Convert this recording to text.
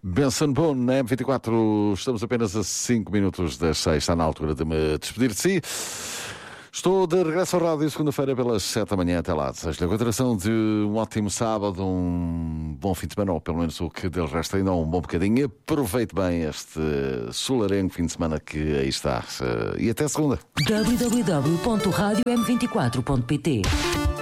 Benson Boone, na M24, estamos apenas a 5 minutos das 6, está na altura de me despedir de si. Estou de regresso ao rádio segunda-feira pelas 7 da manhã, até lá. Desejo-lhe a continuação de um ótimo sábado, um bom fim de semana, ou pelo menos o que dele resta ainda um bom bocadinho. Aproveite bem este solarengo fim de semana que aí está. E até segunda. www.radiom24.pt